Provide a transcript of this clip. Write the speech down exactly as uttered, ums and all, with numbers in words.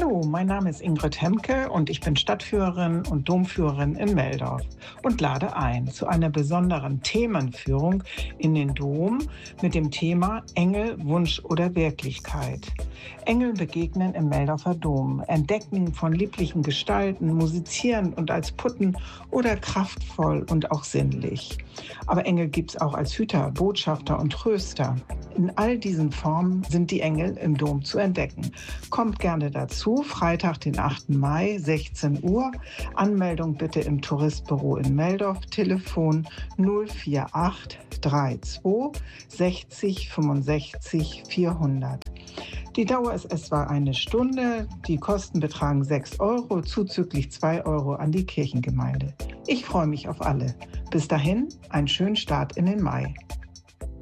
Hallo, mein Name ist Ingrid Hemke und ich bin Stadtführerin und Domführerin in Meldorf und lade ein zu einer besonderen Themenführung in den Dom mit dem Thema Engel, Wunsch oder Wirklichkeit. Engel begegnen im Meldorfer Dom, entdecken von lieblichen Gestalten, musizieren und als Putten oder kraftvoll und auch sinnlich. Aber Engel gibt's auch als Hüter, Botschafter und Tröster. In all diesen Formen sind die Engel im Dom zu entdecken. Kommt gerne dazu, Freitag, den achten Mai, sechzehn Uhr. Anmeldung bitte im Touristbüro in Meldorf, Telefon null vier acht zweiunddreißig sechzig fünfundsechzig vierhundert. Die Dauer ist etwa eine Stunde. Die Kosten betragen sechs Euro, zuzüglich zwei Euro an die Kirchengemeinde. Ich freue mich auf alle. Bis dahin, einen schönen Start in den Mai.